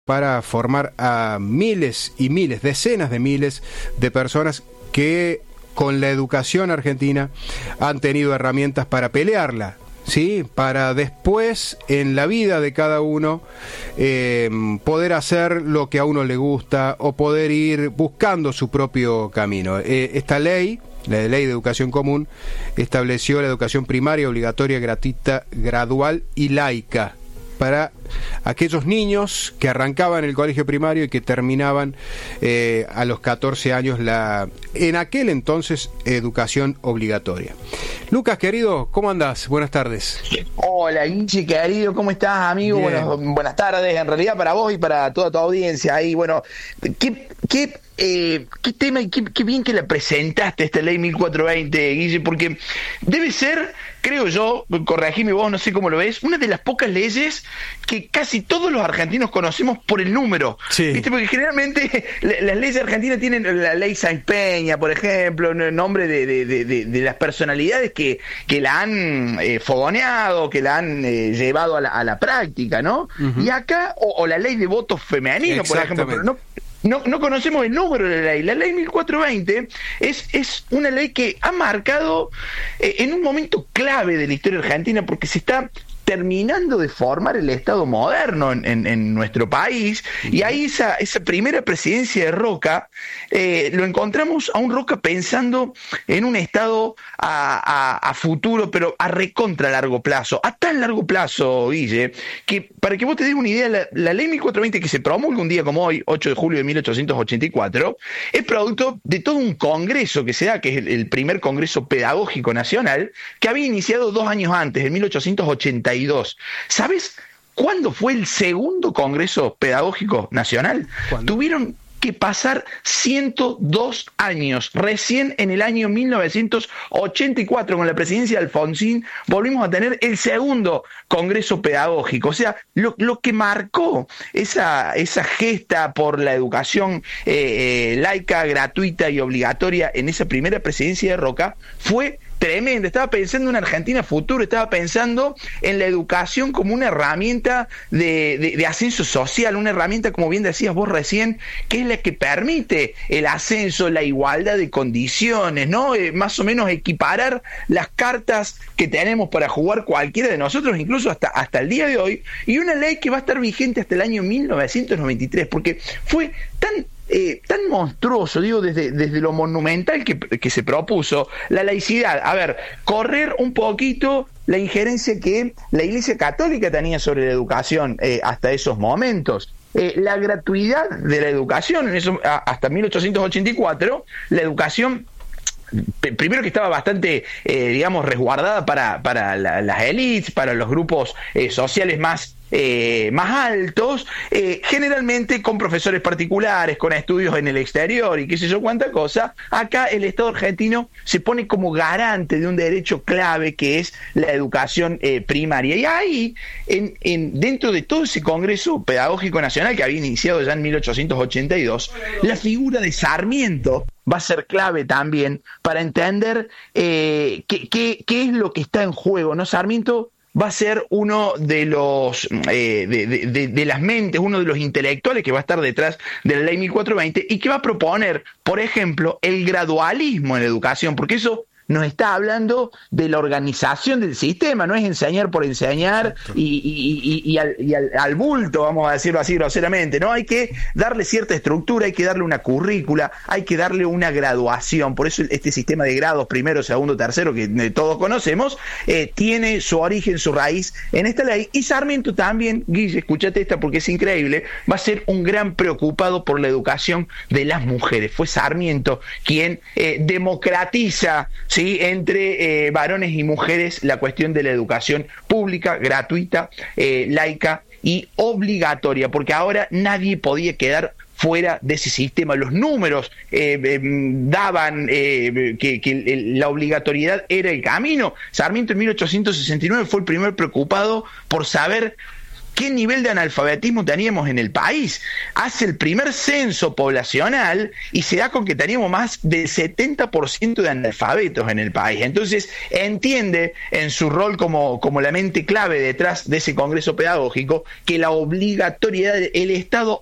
para formar a miles y miles, decenas de miles de personas que con la educación argentina han tenido herramientas para pelearla, ¿sí? Para después en la vida de cada uno poder hacer lo que a uno le gusta o poder ir buscando su propio camino. Esta ley, la Ley de Educación Común, estableció la educación primaria obligatoria, gratuita, gradual y laica para aquellos niños que arrancaban el colegio primario y que terminaban a los 14 años en aquel entonces, educación obligatoria. Lucas, querido, ¿cómo andás? Buenas tardes. Hola, Guille, querido, ¿cómo estás, amigo? Buenas tardes, en realidad para vos y para toda tu audiencia. Ahí, bueno, ¿qué tema y qué bien que la presentaste, esta ley 1420, Guille, porque debe ser, creo yo, corregime vos, no sé cómo lo ves, una de las pocas leyes que casi todos los argentinos conocemos por el número. Sí. ¿Viste? Porque generalmente las leyes argentinas tienen la ley Sáenz Peña, por ejemplo, el nombre de las personalidades que la han fogoneado, que la han llevado a la práctica, ¿no? Uh-huh. Y acá, o la ley de voto femenino, por ejemplo, pero no conocemos el número de la ley. La ley 1420 es una ley que ha marcado en un momento clave de la historia argentina, porque se está terminando de formar el Estado moderno en nuestro país, y ahí esa primera presidencia de Roca, lo encontramos a un Roca pensando en un Estado a futuro, pero a recontra largo plazo, a tan largo plazo, Guille, que para que vos te des una idea, la ley 1420 que se promulga un día como hoy, 8 de julio de 1884, es producto de todo un congreso que se da, que es el primer Congreso Pedagógico Nacional, que había iniciado 2 años antes, en 1882. ¿Sabes cuándo fue el segundo Congreso Pedagógico Nacional? ¿Cuándo? Tuvieron que pasar 102 años. Recién en el año 1984, con la presidencia de Alfonsín, volvimos a tener el segundo Congreso Pedagógico. O sea, lo que marcó esa gesta por la educación laica, gratuita y obligatoria en esa primera presidencia de Roca fue tremendo. Estaba pensando en una Argentina futuro, estaba pensando en la educación como una herramienta de ascenso social, una herramienta, como bien decías vos recién, que es la que permite el ascenso, la igualdad de condiciones, ¿no? Más o menos equiparar las cartas que tenemos para jugar cualquiera de nosotros, incluso hasta el día de hoy, y una ley que va a estar vigente hasta el año 1993, porque fue tan monstruoso, digo, desde lo monumental que se propuso, la laicidad. A ver, correr un poquito la injerencia que la Iglesia Católica tenía sobre la educación hasta esos momentos. La gratuidad de la educación, hasta 1884, la educación, primero que estaba bastante, digamos, resguardada para las élites, para los grupos sociales más altos, generalmente con profesores particulares, con estudios en el exterior y qué sé yo cuánta cosa. Acá el Estado argentino se pone como garante de un derecho clave que es la educación primaria. Y ahí, dentro de todo ese Congreso Pedagógico Nacional que había iniciado ya en 1882, la figura de Sarmiento va a ser clave también para entender qué es lo que está en juego, ¿no? Sarmiento va a ser uno de los de las mentes, uno de los intelectuales que va a estar detrás de la ley 1420 y que va a proponer, por ejemplo, el gradualismo en la educación, porque eso nos está hablando de la organización del sistema, no es enseñar por enseñar y al bulto, vamos a decirlo así groseramente, ¿no? Hay que darle cierta estructura, hay que darle una currícula, hay que darle una graduación. Por eso este sistema de grados, primero, segundo, tercero, que todos conocemos, tiene su origen, su raíz en esta ley. Y Sarmiento también, Guille, escúchate esta porque es increíble, va a ser un gran preocupado por la educación de las mujeres. Fue Sarmiento quien democratiza, ¿sí?, entre varones y mujeres la cuestión de la educación pública, gratuita, laica y obligatoria, porque ahora nadie podía quedar fuera de ese sistema. Los números daban que la obligatoriedad era el camino. Sarmiento en 1869 fue el primer preocupado por saber qué nivel de analfabetismo teníamos en el país. Hace el primer censo poblacional y se da con que teníamos más del 70% de analfabetos en el país. Entonces entiende en su rol como la mente clave detrás de ese congreso pedagógico que la obligatoriedad, el Estado